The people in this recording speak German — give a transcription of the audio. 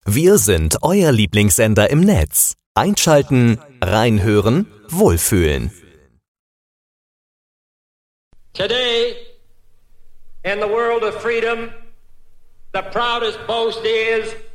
Wir sind euer Lieblingssender im Netz. Einschalten, reinhören, wohlfühlen. Today, in the world of freedom, the proudest boast is